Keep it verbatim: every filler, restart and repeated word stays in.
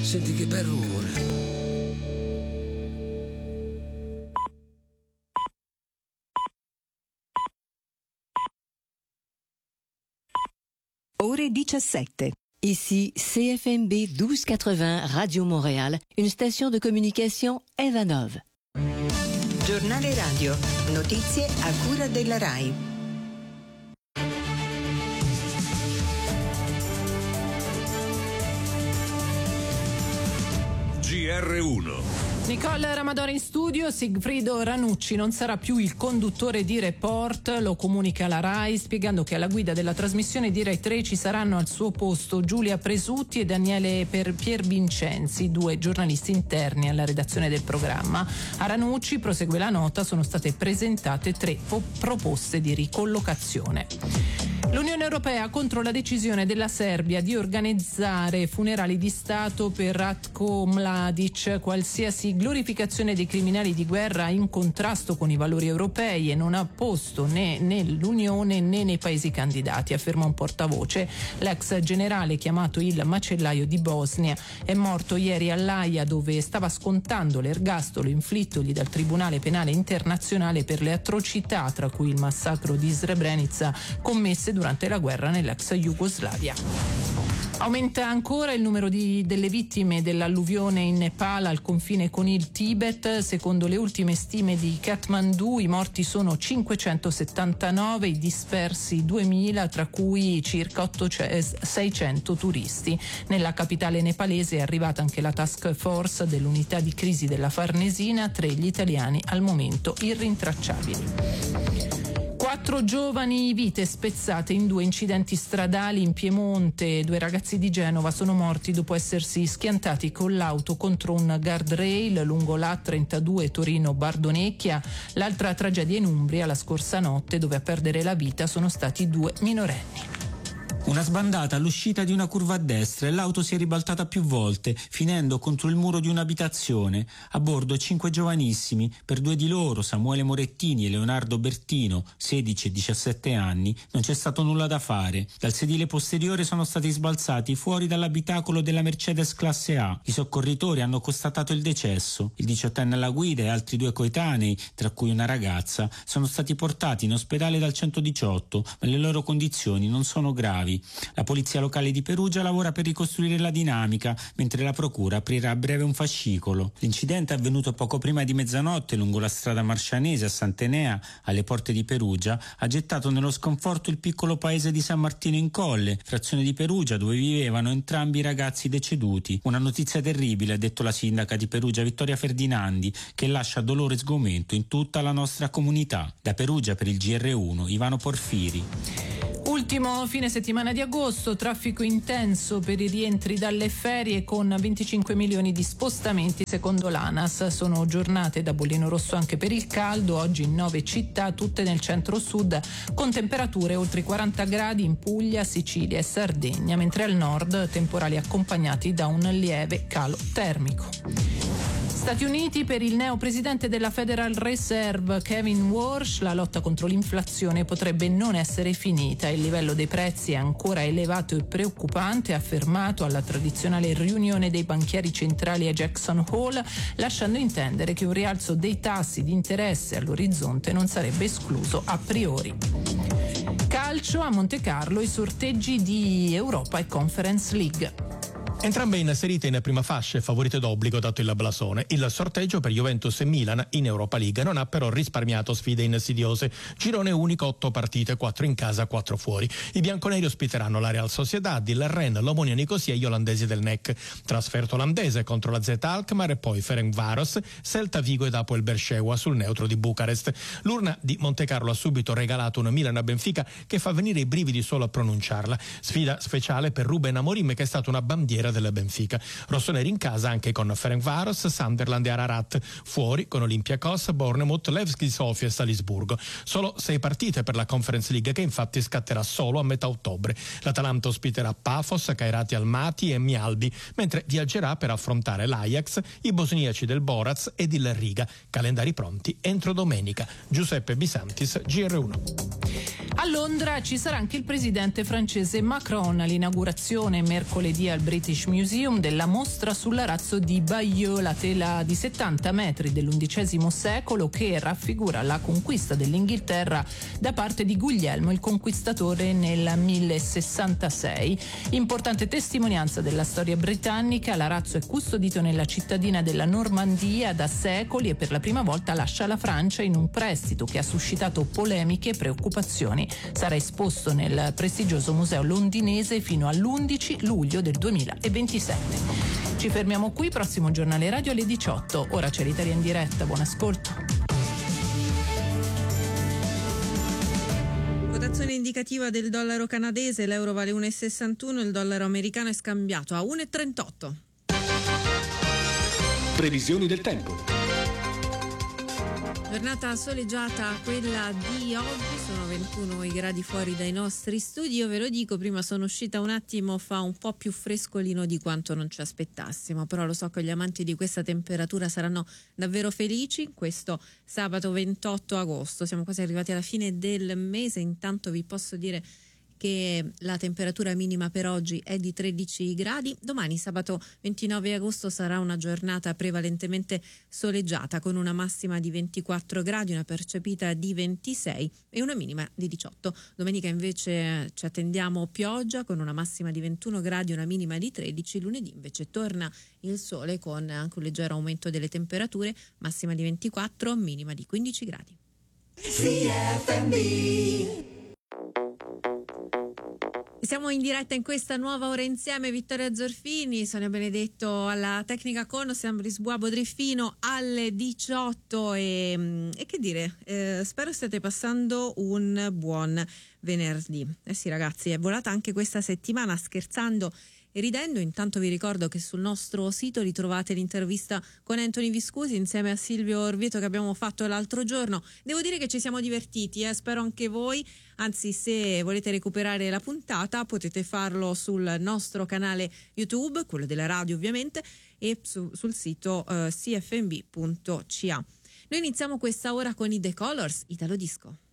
Senti che bel rumore. Ore diciassette. Ici C F M B douze quatre-vingts Radio Montréal, une station de communication Evanov. Giornale radio, notizie a cura della RAI. G R uno. Nicole Ramadori in studio. Sigfrido Ranucci non sarà più il conduttore di Report, lo comunica la RAI, spiegando che alla guida della trasmissione di Rai tre ci saranno al suo posto Giulia Presutti e Daniele Piervincenzi, due giornalisti interni alla redazione del programma. A Ranucci, prosegue la nota, sono state presentate tre po- proposte di ricollocazione. L'Unione Europea contro la decisione della Serbia di organizzare funerali di Stato per Ratko Mladic. Qualsiasi glorificazione dei criminali di guerra in contrasto con i valori europei e non ha posto né nell'Unione né nei paesi candidati, afferma un portavoce. L'ex generale, chiamato il macellaio di Bosnia, è morto ieri all'Aia, dove stava scontando l'ergastolo inflittogli dal Tribunale Penale Internazionale per le atrocità, tra cui il massacro di Srebrenica, commesse durante la guerra nell'ex Jugoslavia. Aumenta ancora il numero di, delle vittime dell'alluvione in Nepal al confine con il Tibet. Secondo le ultime stime di Kathmandu, i morti sono cinquecentosettantanove, i dispersi duemila, tra cui circa seicento turisti. Nella capitale nepalese è arrivata anche la task force dell'unità di crisi della Farnesina, tre gli italiani al momento irrintracciabili. Quattro giovani vite spezzate in due incidenti stradali in Piemonte. Due ragazzi di Genova sono morti dopo essersi schiantati con l'auto contro un guardrail lungo l'A trentadue Torino-Bardonecchia. L'altra tragedia in Umbria la scorsa notte, dove a perdere la vita sono stati due minorenni. Una sbandata all'uscita di una curva a destra e l'auto si è ribaltata più volte, finendo contro il muro di un'abitazione. A bordo cinque giovanissimi. Per due di loro, Samuele Morettini e Leonardo Bertino, sedici e diciassette anni, non c'è stato nulla da fare. Dal sedile posteriore sono stati sbalzati fuori dall'abitacolo della Mercedes classe A. I soccorritori hanno constatato il decesso. Il diciottenne alla guida e altri due coetanei, tra cui una ragazza, sono stati portati in ospedale dal centodiciotto, ma le loro condizioni non sono gravi. La polizia locale di Perugia lavora per ricostruire la dinamica, mentre la procura aprirà a breve un fascicolo. L'incidente è avvenuto poco prima di mezzanotte lungo la strada Marscianese a Sant'Enea, alle porte di Perugia, ha gettato nello sconforto il piccolo paese di San Martino in Colle, frazione di Perugia dove vivevano entrambi i ragazzi deceduti. Una notizia terribile, ha detto la sindaca di Perugia Vittoria Ferdinandi, che lascia dolore e sgomento in tutta la nostra comunità. Da Perugia per il G R uno, Ivano Porfiri. Ultimo fine settimana di agosto, traffico intenso per i rientri dalle ferie con venticinque milioni di spostamenti secondo l'ANAS. Sono giornate da bollino rosso anche per il caldo, oggi in nove città, tutte nel centro-sud, con temperature oltre i quaranta gradi in Puglia, Sicilia e Sardegna, mentre al nord temporali accompagnati da un lieve calo termico. Stati Uniti, per il neopresidente della Federal Reserve Kevin Warsh la lotta contro l'inflazione potrebbe non essere finita. Il livello dei prezzi è ancora elevato e preoccupante, ha affermato alla tradizionale riunione dei banchieri centrali a Jackson Hole, lasciando intendere che un rialzo dei tassi di interesse all'orizzonte non sarebbe escluso a priori. Calcio, a Monte Carlo i sorteggi di Europa e Conference League. Entrambe inserite in prima fascia, favorite d'obbligo dato il blasone. Il sorteggio per Juventus e Milan in Europa League non ha però risparmiato sfide insidiose. Girone unico, otto partite, quattro in casa, quattro fuori. I bianconeri ospiteranno la Real Sociedad, il Rennes, l'Omonia Nicosia e gli olandesi del N E C. Trasferto olandese contro la Z Alkmaar e poi Ferencvaros, Celta Vigo ed Apoel Beersheva sul neutro di Bucarest. L'urna di Montecarlo ha subito regalato un Milan a Benfica che fa venire i brividi solo a pronunciarla. Sfida speciale per Ruben Amorim, che è stata una bandiera del Benfica. Rossoneri in casa anche con Ferencvaros, Sunderland e Ararat. Fuori con Olympiacos, Bournemouth, Levski Sofia e Salisburgo. Solo sei partite per la Conference League, che infatti scatterà solo a metà ottobre. L'Atalanta ospiterà Pafos, Kairat Almaty e Mialbi, mentre viaggerà per affrontare l'Ajax, i bosniaci del Borac ed il Riga. Calendari pronti entro domenica. Giuseppe Bisantis, G R uno. A Londra ci sarà anche il presidente francese Macron all'inaugurazione mercoledì al British Museum della mostra sull'arazzo di Bayeux, la tela di settanta metri dell'undicesimo secolo che raffigura la conquista dell'Inghilterra da parte di Guglielmo il Conquistatore nel millesessantasei. Importante testimonianza della storia britannica, l'arazzo è custodito nella cittadina della Normandia da secoli e per la prima volta lascia la Francia in un prestito che ha suscitato polemiche e preoccupazioni. Sarà esposto nel prestigioso museo londinese fino all'undici luglio del duemilaventisette. Ci fermiamo qui, prossimo giornale radio alle diciotto. Ora c'è l'Italia in diretta, buon ascolto. Votazione indicativa del dollaro canadese, l'euro vale uno virgola sessantuno, il dollaro americano è scambiato a uno virgola trentotto. Previsioni del tempo. Giornata soleggiata quella di oggi, sono ventuno i gradi fuori dai nostri studi. Io ve lo dico, prima sono uscita un attimo, fa un po' più frescolino di quanto non ci aspettassimo, però lo so che gli amanti di questa temperatura saranno davvero felici. Questo sabato ventotto agosto, siamo quasi arrivati alla fine del mese, intanto vi posso dire che la temperatura minima per oggi è di tredici gradi. Domani sabato ventinove agosto sarà una giornata prevalentemente soleggiata con una massima di ventiquattro gradi, una percepita di ventisei e una minima di diciotto. Domenica invece ci attendiamo pioggia con una massima di ventuno gradi, una minima di tredici. Lunedì invece torna il sole con anche un leggero aumento delle temperature, massima di ventiquattro, minima di quindici gradi. Siamo in diretta in questa nuova ora insieme, Vittoria Zorfini, Sonia Benedetto alla tecnica con Sam Risbois Bodriffino alle diciotto e, e che dire, eh, spero stiate passando un buon venerdì. Eh sì ragazzi, è volata anche questa settimana, scherzando e ridendo. Intanto vi ricordo che sul nostro sito ritrovate l'intervista con Anthony Viscusi insieme a Silvio Orvieto che abbiamo fatto l'altro giorno. Devo dire che ci siamo divertiti, eh? Spero anche voi, anzi se volete recuperare la puntata potete farlo sul nostro canale YouTube, quello della radio ovviamente, e su, sul sito uh, c f m b punto c a. Noi iniziamo questa ora con i The Colors, Italo Disco.